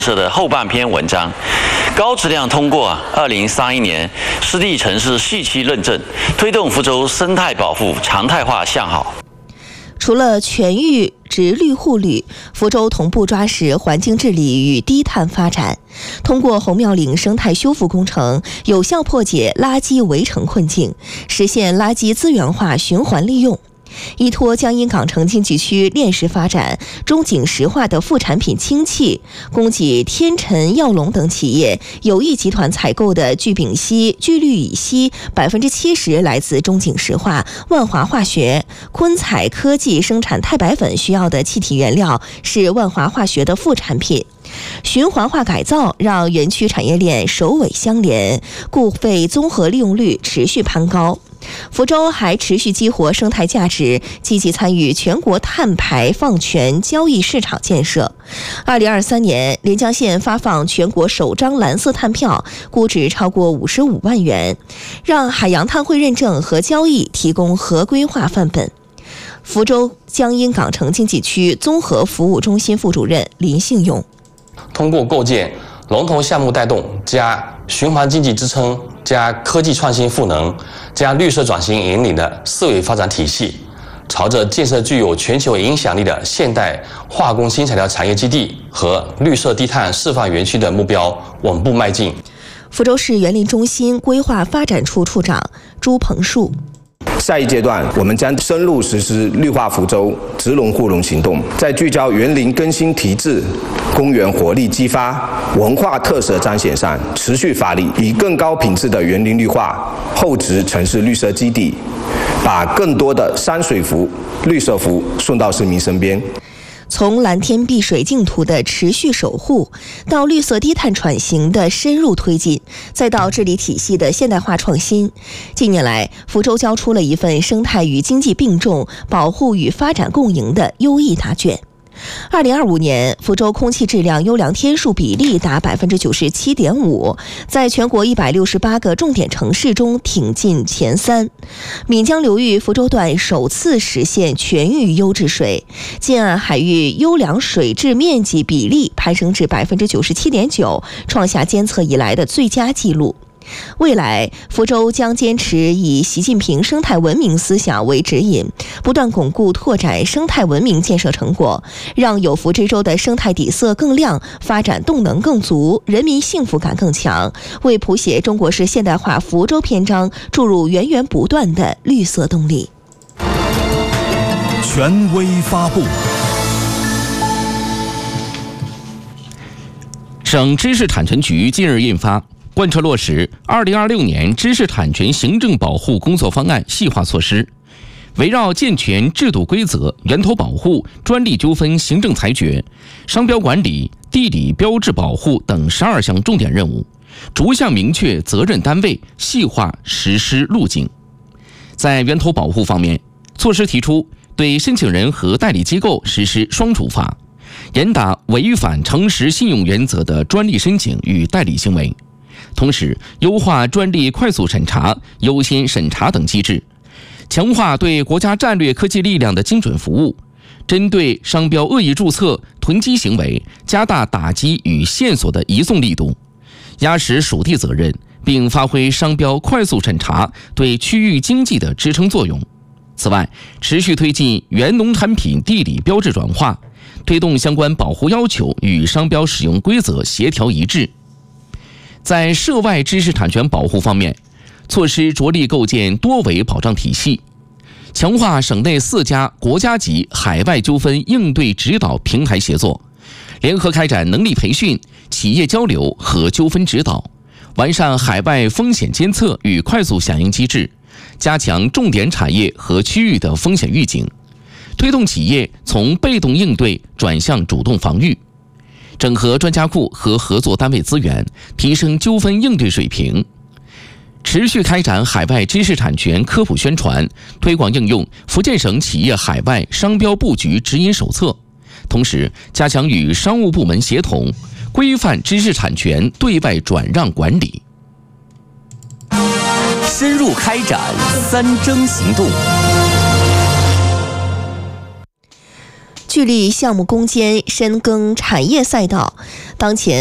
社的后半篇文章，高质量通过2031年湿地城市续期认证，推动福州生态保护常态化向好。 除了全域直绿护绿，福州同步抓实环境治理与低碳发展，通过红庙岭生态修复工程，有效破解垃圾围城困境，实现垃圾资源化循环利用。依托江阴港城经济区链实发展，中景石化的副产品氢气供给天辰耀龙等企业，友谊集团采购的聚丙烯、聚氯乙烯70%来自中景石化、万华化学。昆彩科技生产钛白粉需要的气体原料是万华化学的副产品。循环化改造让园区产业链首尾相连，固废综合利用率持续攀高。福州还持续激活生态价值，积极参与全国碳排放权交易市场建设。2023年，连江县发放全国首张蓝色碳票，估值超过55万元，让海洋碳汇认证和交易提供合规化范本。福州江阴港城经济区综合服务中心副主任林信勇， 通过构建龙头项目带动加循环经济支撑加科技创新赋能加绿色转型引领的4维发展体系，朝着建设具有全球影响力的现代化工新材料产业基地和绿色低碳示范园区的目标稳步迈进。 福州市园林中心规划发展处处长朱鹏树， 下一阶段，我们将深入实施绿化福州、植龙护龙行动，在聚焦园林更新提质、公园活力激发、文化特色彰显上持续发力，以更高品质的园林绿化、厚植城市绿色基地，把更多的山水福、绿色福送到市民身边。 从蓝天碧水净土的持续守护，到绿色低碳转型的深入推进，再到治理体系的现代化创新，近年来，福州交出了一份生态与经济并重、保护与发展共赢的优异答卷。2025年，福州空气质量优良天数比例达97.5%，在全国168个重点城市中挺进前3。闽江流域福州段首次实现全域优质水，近岸海域优良水质面积比例攀升至97.9%，创下监测以来的最佳纪录。未来，福州将坚持以习近平生态文明思想为指引，不断巩固拓展生态文明建设成果，让有福之州的生态底色更亮，发展动能更足，人民幸福感更强，为谱写中国式现代化福州篇章注入源源不断的绿色动力。 权威发布。省知识产权局近日印发贯彻落实2026年知识产权行政保护工作方案细化措施，围绕健全制度规则、源头保护、专利纠纷行政裁决、商标管理、地理标志保护等12项重点任务，逐项明确责任单位，细化实施路径。在源头保护方面，措施提出对申请人和代理机构实施双处罚，严打违反诚实信用原则的专利申请与代理行为。同时，优化专利快速审查、优先审查等机制，强化对国家战略科技力量的精准服务，针对商标恶意注册、囤积行为，加大打击与线索的移送力度，压实属地责任，并发挥商标快速审查对区域经济的支撑作用。此外，持续推进原农产品地理标志转化，推动相关保护要求与商标使用规则协调一致。在涉外知识产权保护方面，措施着力构建多维保障体系，强化省内4家国家级海外纠纷应对指导平台协作，联合开展能力培训、企业交流和纠纷指导，完善海外风险监测与快速响应机制，加强重点产业和区域的风险预警，推动企业从被动应对转向主动防御，整合专家库和合作单位资源，提升纠纷应对水平。持续开展海外知识产权科普宣传，推广应用福建省企业海外商标布局指引手册，同时加强与商务部门协同，规范知识产权对外转让管理。 深入开展3征行动。 聚力项目攻坚深耕产业赛道。当前